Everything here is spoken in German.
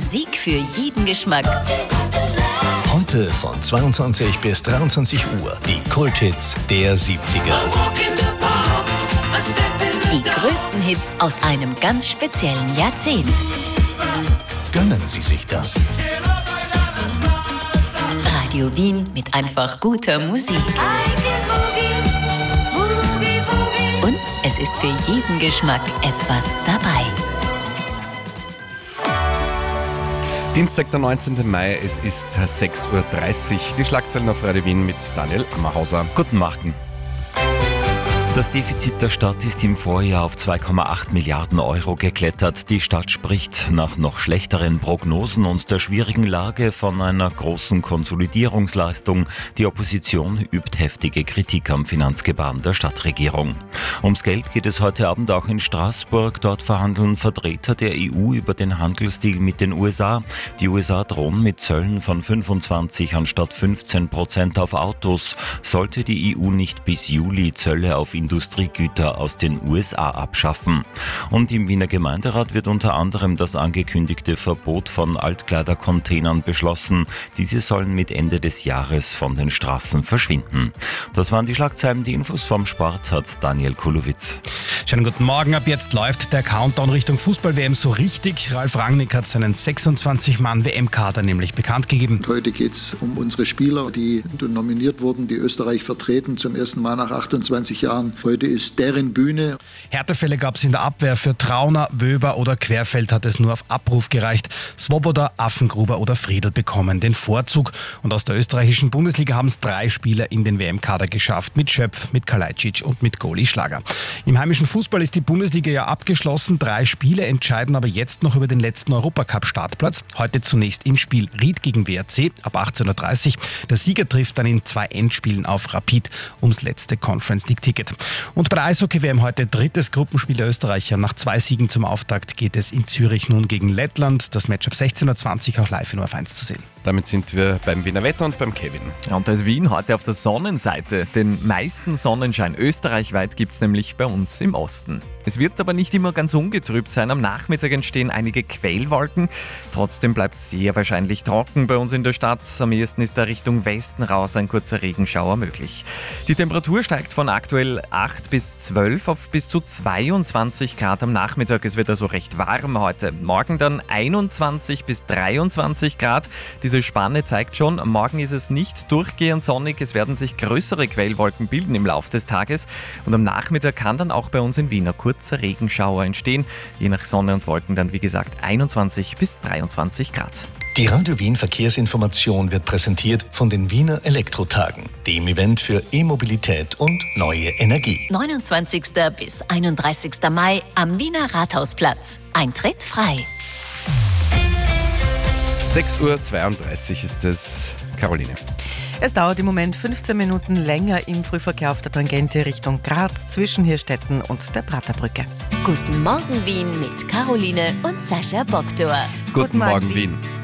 Musik für jeden Geschmack. Heute von 22 bis 23 Uhr die Kulthits der 70er. Die größten Hits aus einem ganz speziellen Jahrzehnt. Gönnen Sie sich das. Radio Wien mit einfach guter Musik. Und es ist für jeden Geschmack etwas dabei. Dienstag, der 19. Mai, es ist 6.30 Uhr. Die Schlagzeilen auf Radio Wien mit Daniel Ammerhauser. Guten Morgen. Das Defizit der Stadt ist im Vorjahr auf 2,8 Milliarden Euro geklettert. Die Stadt spricht nach noch schlechteren Prognosen und der schwierigen Lage von einer großen Konsolidierungsleistung. Die Opposition übt heftige Kritik am Finanzgebaren der Stadtregierung. Ums Geld geht es heute Abend auch in Straßburg. Dort verhandeln Vertreter der EU über den Handelsdeal mit den USA. Die USA drohen mit Zöllen von 25 anstatt 15% auf Autos. Sollte die EU nicht bis Juli Zölle auf Industriegüter aus den USA abschaffen. Und im Wiener Gemeinderat wird unter anderem das angekündigte Verbot von Altkleidercontainern beschlossen. Diese sollen mit Ende des Jahres von den Straßen verschwinden. Das waren die Schlagzeilen. Die Infos vom Sport hat Daniel Kulowitz. Schönen guten Morgen. Ab jetzt läuft der Countdown Richtung Fußball-WM so richtig. Ralf Rangnick hat seinen 26-Mann-WM-Kader nämlich bekannt gegeben. Heute geht es um unsere Spieler, die nominiert wurden, die Österreich vertreten zum ersten Mal nach 28 Jahren. Heute ist deren Bühne. Härtefälle gab es in der Abwehr. Für Trauner, Wöber oder Querfeld hat es nur auf Abruf gereicht. Svoboda, Affengruber oder Friedl bekommen den Vorzug. Und aus der österreichischen Bundesliga haben es 3 Spieler in den WM-Kader geschafft. Mit Schöpf, mit Kalajdzic und mit Goli Schlager. Im heimischen Fußball ist die Bundesliga ja abgeschlossen. 3 Spiele entscheiden aber jetzt noch über den letzten Europacup-Startplatz. Heute zunächst im Spiel Ried gegen WRC ab 18.30 Uhr. Der Sieger trifft dann in 2 Endspielen auf Rapid ums letzte Conference-League-Ticket. Und bei der Eishockey-WM heute 3. Gruppenspiel der Österreicher. Nach 2 Siegen zum Auftakt geht es in Zürich nun gegen Lettland. Das Match ab 16.20 Uhr auch live in ORF 1 zu sehen. Damit sind wir beim Wiener Wetter und beim Kevin. Ja, und da ist Wien heute auf der Sonnenseite. Den meisten Sonnenschein österreichweit gibt es nämlich bei uns im Osten. Es wird aber nicht immer ganz ungetrübt sein. Am Nachmittag entstehen einige Quellwolken. Trotzdem bleibt es sehr wahrscheinlich trocken bei uns in der Stadt. Am ehesten ist da Richtung Westen raus ein kurzer Regenschauer möglich. Die Temperatur steigt von aktuell 8 bis 12 auf bis zu 22 Grad am Nachmittag. Es wird also recht warm heute. Morgen dann 21 bis 23 Grad. Diese Spanne zeigt schon, morgen ist es nicht durchgehend sonnig. Es werden sich größere Quellwolken bilden im Laufe des Tages. Und am Nachmittag kann dann auch bei uns in Wien ein kurzer Regenschauer entstehen. Je nach Sonne und Wolken dann wie gesagt 21 bis 23 Grad. Die Radio Wien Verkehrsinformation wird präsentiert von den Wiener Elektrotagen, dem Event für E-Mobilität und neue Energie. 29. bis 31. Mai am Wiener Rathausplatz. Eintritt frei. 6.32 Uhr ist es. Caroline. Es dauert im Moment 15 Minuten länger im Frühverkehr auf der Tangente Richtung Graz zwischen Hirstetten und der Praterbrücke. Guten Morgen Wien mit Caroline und Sascha Boktor. Guten Morgen Wien.